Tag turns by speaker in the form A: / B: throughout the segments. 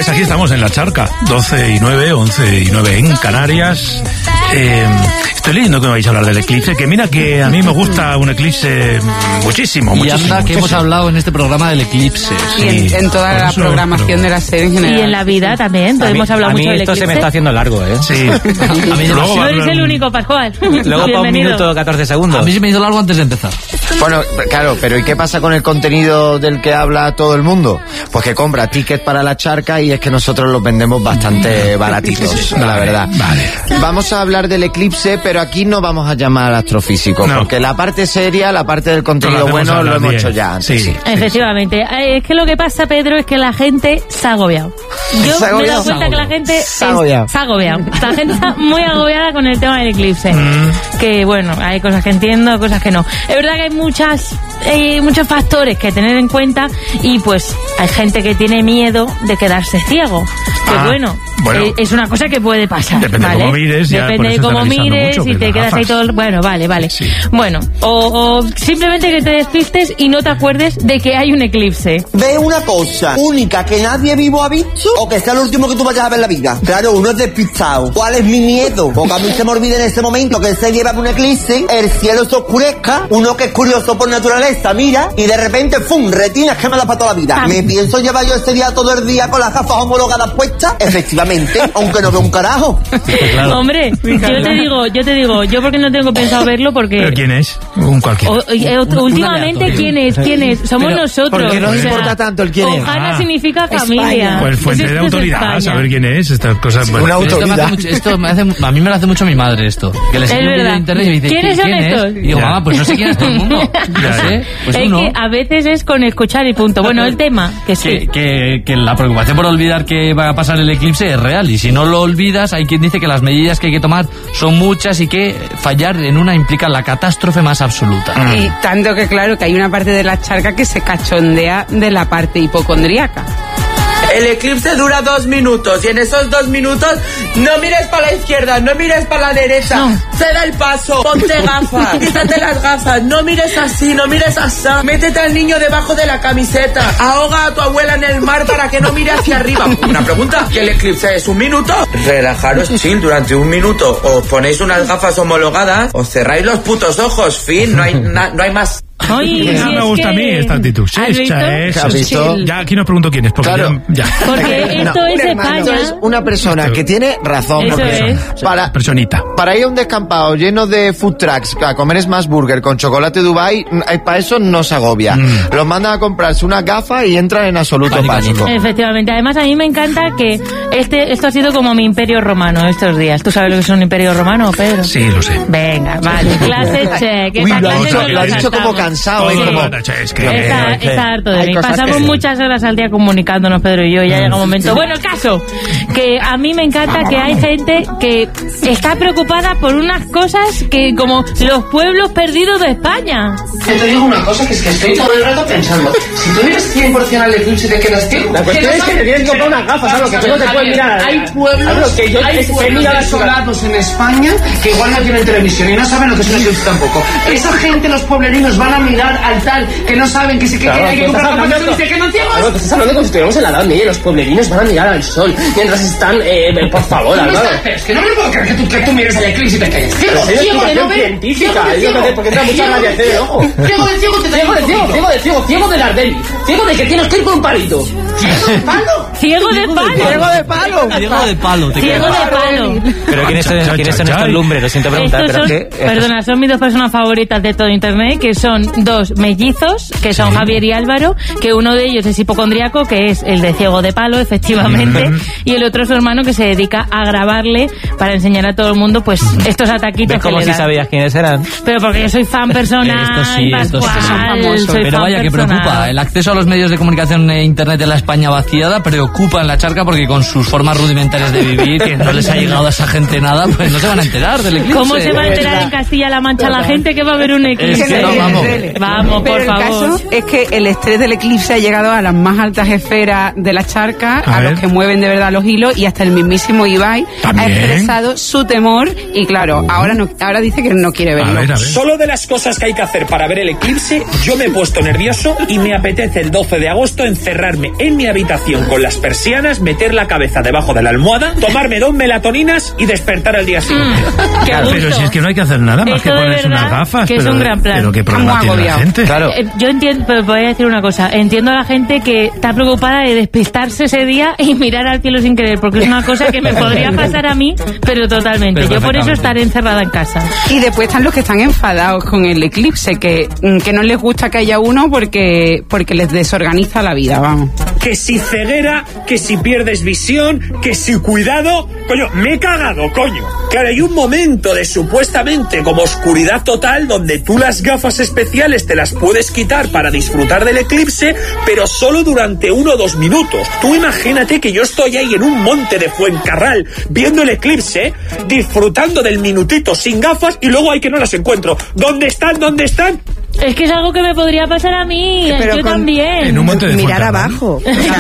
A: Pues aquí estamos en La Charca, 12 y 9, 11 y 9 en Canarias. Estoy leyendo que me vais a hablar del eclipse, que mira que a mí me gusta un eclipse muchísimo.
B: Y anda que hemos hablado en este programa del eclipse.
C: Sí, en toda la programación de la serie en general.
D: Y en la vida también, hemos hablado mucho del eclipse.
E: Esto se me está haciendo largo, ¿eh?
A: Sí.
D: A mí no eres el único, Pascual.
E: Luego para 1 minuto 14 segundos.
B: A mí se me hizo largo antes de empezar.
F: Bueno, claro, pero ¿y qué pasa con el contenido del que habla todo el mundo? Pues que compra tickets para La Charca y es que nosotros los vendemos bastante baratitos, la verdad.
A: Vale.
F: Vamos a hablar del eclipse, pero aquí no vamos a llamar astrofísicos, porque la parte seria, la parte del contenido bueno, lo hemos hecho ya antes.
A: Sí.
D: Efectivamente. Es que lo que pasa, Pedro, es que la gente se ha agobiado. Yo me he dado cuenta que la gente se ha agobiado. La gente está muy agobiada con el tema del eclipse. Que bueno, hay cosas que entiendo, cosas que no. Es verdad que hay muchos factores que tener en cuenta y pues hay gente que tiene miedo de quedarse ciego. Que bueno, es una cosa que puede pasar.
A: Depende de cómo mires.
D: Depende de cómo mires y te quedas ahí todo. Bueno, vale. Sí. Bueno, o simplemente que te despistes y no te acuerdes de que hay un eclipse.
G: Ve una cosa única que nadie vivo ha visto o que sea lo último que tú vayas a ver en la vida. Claro, uno es despistado. ¿Cuál es mi miedo? Porque a mí se me olvida en ese momento que se lleva un eclipse, el cielo se oscurezca, uno que es curioso por naturaleza mira y de repente ¡fum! Retinas que me da para toda la vida. ¿Me pienso llevar yo ese día todo el día con las gafas homologadas puestas? Efectivamente, aunque no veo un carajo.
D: Claro. Hombre, yo te digo, yo porque no tengo pensado verlo porque...
A: ¿Pero quién es? Un cualquiera.
D: Últimamente, ¿quién es? Somos nosotros.
F: Porque no importa tanto el quién es.
D: Ojana significa familia.
A: Pues fuente de autoridad, saber quién es, estas cosas. Bueno,
F: una autoridad.
B: A mí me lo hace mucho mi madre esto. Que le enseño un vídeo de internet y me dice,
D: ¿quiénes son estos?
B: Y digo, mamá, pues no sé quién es todo el mundo. No sé, pues
D: es que a veces es con escuchar y punto. Bueno, el tema, que sí.
B: Que la preocupación por olvidar que va a pasar el eclipse es real. Y si no lo olvidas, hay quien dice que las medidas que hay que tomar son muchas y que fallar en una implica la catástrofe más absoluta.
C: Y tanto que claro que hay una parte de La Charca que se cachondea de la parte hipocondríaca.
H: El eclipse dura 2 minutos y en esos 2 minutos no mires para la izquierda, no mires para la derecha, ceda el paso, ponte gafas, quítate las gafas, no mires así, no mires así, métete al niño debajo de la camiseta, ahoga a tu abuela en el mar para que no mire hacia arriba. Una pregunta, ¿que el eclipse es 1 minuto? Relajaros chill durante 1 minuto, os ponéis unas gafas homologadas, os cerráis los putos ojos, fin, no hay más.
D: Oye,
A: no me gusta a mí esta actitud.
F: ¿Has visto?
A: Ya aquí no pregunto quién es, porque
F: claro.
D: Porque esto es España.
F: Esto es una persona que tiene razón.
D: Eso es.
F: Para ir a un descampado lleno de food trucks a comer Smash Burger con chocolate Dubai, para eso no se agobia. Los mandan a comprarse unas gafas y entran en absoluto pánico.
D: Efectivamente. Además, a mí me encanta que esto ha sido como mi imperio romano estos días. ¿Tú sabes lo que es un imperio romano, Pedro?
A: Sí, lo sé.
D: Venga, vale. Clase check.
F: Uy, lo ha dicho como cansado.
D: Sí. Está harto de mí. Pasamos muchas horas al día comunicándonos, Pedro y yo, y ya llega un momento. Bueno, el caso, que a mí me encanta que hay gente que está preocupada por unas cosas que como los pueblos perdidos de España.
I: Te digo una cosa, que es que estoy todo el rato pensando, si tú miras 100% al eclipse, ¿te quedas ciego?
G: La cuestión es que te tienes que comprar unas gafas, ¿sabes? Que no te puedes mirar.
I: Hay pueblos desolados en España que igual no tienen televisión y no saben lo que es un eclipse tampoco. Esa gente, los pueblerinos, van a mirar al tal que no saben que hay que comprar gafas y se quedan ciegos.
G: Claro, que estás hablando como si estuviéramos en la Edad Media. Los pueblerinos van a mirar al sol mientras están, por favor, Álvaro.
I: Es que no me puedo creer que tú mires el eclipse y te quedes ciego.
G: Ciego de no ver. Científica, porque entra mucha radiación en el ojo.
I: Ciego de ciego, ciego del Ardeni. Ciego de que tienes que ir con un palito. ¿Ciego de palo?
D: Ciego de palo.
E: Pero ¿quiénes son estos lumbres? Lo siento preguntar.
D: Perdona, son mis 2 personas favoritas de todo internet, que son 2 mellizos, que son Javier y Álvaro, que uno de ellos es hipocondriaco, que es el de ciego de palo, efectivamente, y el otro es su hermano, que se dedica a grabarle para enseñar a todo el mundo pues estos ataquitos que
E: como
D: le
E: si
D: dan.
E: sabías quiénes eran.
D: Pero porque yo soy fan personal.
B: Estos sí son famosos. Pero vaya que preocupa. El acceso a los medios de comunicación e internet de la España vaciada preocupa en La Charca, porque con sus formas rudimentarias de vivir, que no les ha llegado a esa gente nada, pues no se van a enterar del eclipse.
D: ¿Cómo se va a enterar en Castilla-La Mancha la gente que va a haber un eclipse? Vamos, por
C: Pero
D: favor.
C: el caso es que el estrés del eclipse ha llegado a las más altas esferas de La Charca, a los que mueven de verdad los hilos, y hasta el mismísimo Ibai ha expresado su temor y claro, ahora dice que no quiere verlo.
A: A ver.
J: Solo de las cosas que hay que hacer para ver el eclipse, yo me he puesto nervioso y me apetece el 12 de agosto encerrarme en mi mi habitación con las persianas, meter la cabeza debajo de la almohada, tomarme 2 melatoninas y despertar al día siguiente.
A: Pero si es que no hay que hacer nada más que ponerse unas gafas.
D: Que es un gran plan.
A: Pero qué problema tiene la gente.
F: Claro.
D: Yo entiendo, pero voy a decir una cosa. Entiendo a la gente que está preocupada de despistarse ese día y mirar al cielo sin querer, porque es una cosa que me podría pasar a mí, pero totalmente. Yo por eso estaré encerrada en casa.
C: Y después están los que están enfadados con el eclipse, que no les gusta que haya uno porque les desorganiza la vida, vamos.
J: Que si ceguera, que si pierdes visión, que si cuidado... Coño, me he cagado, coño. Claro, hay un momento de supuestamente como oscuridad total donde tú las gafas especiales te las puedes quitar para disfrutar del eclipse, pero solo durante 1 o 2 minutos. Tú imagínate que yo estoy ahí en un monte de Fuencarral viendo el eclipse, disfrutando del minutito sin gafas y luego hay que no las encuentro. ¿Dónde están? ¿Dónde están?
D: Es que es algo que me podría pasar a mí, yo también.
A: En un monte de
K: mirar abajo.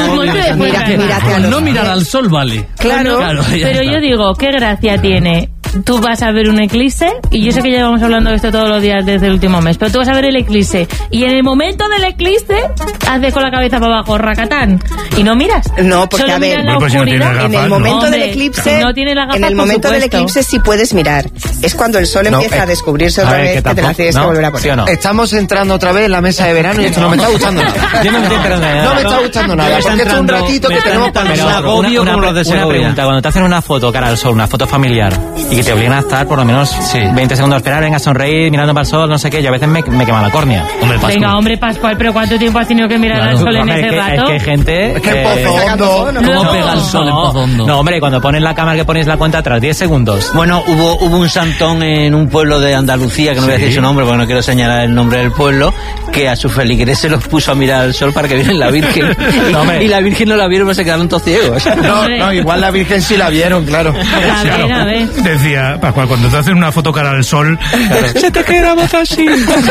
B: No mirar al sol, vale.
K: Claro.
D: Pero yo digo, ¿qué gracia tiene? Tú vas a ver un eclipse, y yo sé que llevamos hablando de esto todos los días desde el último mes, pero tú vas a ver el eclipse, y en el momento del eclipse haces con la cabeza para abajo, racatán, y no miras.
K: No, porque
D: solo
K: a ver,
D: en
K: el momento del eclipse, en el momento del eclipse sí puedes mirar. Es cuando el sol empieza a descubrirse otra vez que te la tienes que volver a poner.
F: ¿Sí o no? Estamos entrando otra vez en la mesa de verano y esto no me está gustando nada.
E: Yo no me estoy enterando de nada.
F: No me está gustando nada, porque esto es un ratito que tenemos para nosotros.
E: Una pregunta, cuando te hacen una foto cara al sol, una foto familiar, y que te obligan a estar por lo menos 20 segundos a esperar, venga a sonreír, mirando para el sol, no sé qué, yo a veces me quema la córnea.
D: Hombre, Pascual, pero ¿cuánto tiempo has tenido que mirar al sol en ese rato?
E: Es que hay gente...
F: Es que Pozo Hondo...
B: ¿Cómo pega el sol en Pozo Hondo?
E: No, hombre, cuando pones la cámara que pones la cuenta atrás, 10 segundos.
L: Bueno, hubo un santón en un pueblo de Andalucía, que no voy a decir su nombre porque no quiero señalar el nombre del pueblo, que a sus feligreses los puso a mirar al sol para que vieran la Virgen. Y la Virgen no la vieron, pues se quedaron todos ciegos.
F: No, igual la Virgen sí la vieron, claro.
D: A ver.
A: Decía Pascual, cuando te hacen una foto cara al sol,
J: se te quedamos así.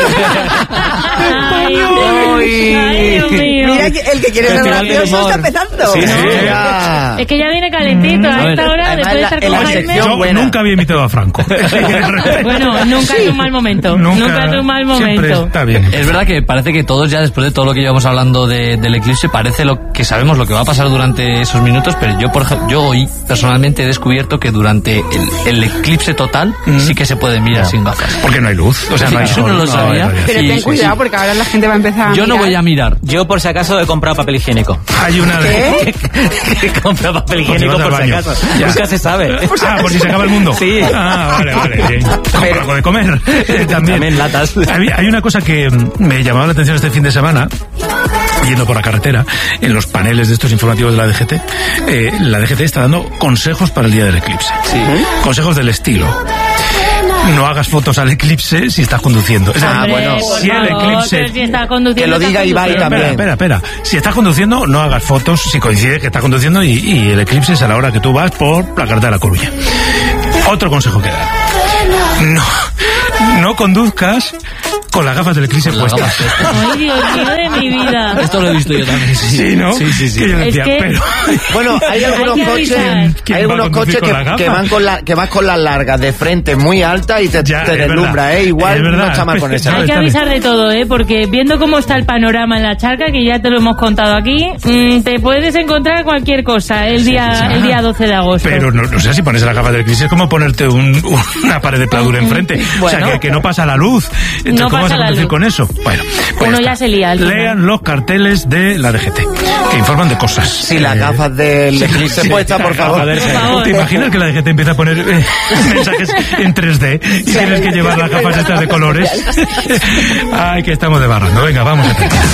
D: Ay, Dios mío.
K: Mira, el que quiere ser gracioso está empezando.
F: Sí.
D: Es que ya viene calentito a esta hora, después de estar con Jaime.
A: Yo nunca había imitado a Franco.
D: Bueno, nunca es un mal momento. Nunca es un mal momento.
A: Está bien.
B: Es verdad que parece que todos ya, después de todo lo que llevamos hablando del eclipse, parece que sabemos lo que va a pasar durante esos minutos, pero yo, por ejemplo, yo hoy personalmente he descubierto que durante el eclipse total sí que se puede mirar sin gafas.
A: Porque no hay luz, o sea, no hay sol.
B: No lo sabía.
C: Pero ten cuidado porque ahora la gente va a empezar a
B: Yo no voy a mirar.
E: Yo, por si acaso, he comprado papel higiénico.
A: Hay una de...
E: He comprado papel higiénico por si acaso. Nunca se sabe.
A: Por si se acaba el mundo.
E: Sí.
A: Vale. Compra algo de comer.
E: También latas.
A: Hay una cosa que me llamaba la atención este fin de semana, yendo por la carretera, en los paneles de estos informativos de la DGT. La DGT está dando consejos para el día del eclipse. Sí. Consejos del estilo: no hagas fotos al eclipse si estás conduciendo.
D: Si el eclipse... Si está
F: que lo diga Ibai también.
A: Espera. Si estás conduciendo, no hagas fotos si coincide que estás conduciendo y el eclipse es a la hora que tú vas por la carretera de La Coruña. Otro consejo que dar: no conduzcas con las gafas del eclipse puestas.
D: Ay, Dios mío de mi vida.
B: Esto lo he visto yo también.
A: Sí, ¿no? Sí. Que yo decía, pero...
F: Bueno, hay algunos coches que van con las largas de frente muy altas y te deslumbra, Igual no está mal con eso.
D: Hay que avisar de todo, porque viendo cómo está el panorama en la charca, que ya te lo hemos contado aquí, te puedes encontrar cualquier cosa el día 12 de agosto.
A: Pero no sé, si pones las gafas del eclipse es como ponerte una pared de pladura enfrente.
D: Bueno,
A: o sea, que no pasa la luz. Entonces,
D: no
A: ¿cómo vas a conducir con eso? Bueno, pues
D: uno ya se lía.
A: Lean los carteles de la DGT, que informan de cosas.
F: Sí, las gafas del eclipse puestas, por favor.
A: ¿Te imaginas que la DGT empieza a poner mensajes en 3D y tienes que llevar las gafas estas de colores? Ay, que estamos de barrando. Venga, vamos a terminar.